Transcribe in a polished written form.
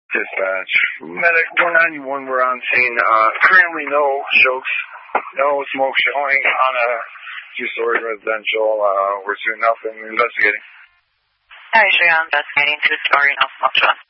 Dispatch. Medic 191, we're on scene. Currently no chokes, no smoke showing on a two-story residential. We're soon up and investigating. Alright, sure, I'm investigating two-story, no smoke showing.